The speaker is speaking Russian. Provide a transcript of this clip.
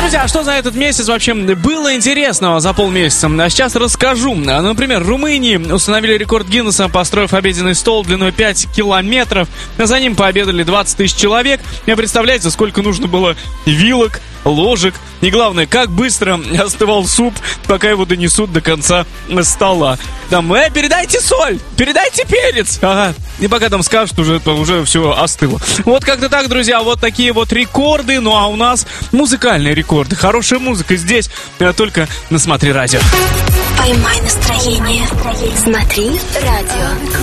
Друзья, что за этот месяц вообще было интересного за полмесяца? А сейчас расскажу. Например, в Румынии установили рекорд Гиннесса, построив обеденный стол длиной 5 километров. За ним пообедали 20 тысяч человек. И представляете, сколько нужно было вилок, ложек. И главное, как быстро остывал суп, пока его донесут до конца стола. Там, передайте соль, передайте перец. Ага. И пока там скажут, уже все остыло. Вот как-то так, друзья, вот такие вот рекорды. Ну а у нас музыкальные рекорды. Хорошая музыка здесь, только на Смотри Радио. Поймай настроение. Смотри Радио.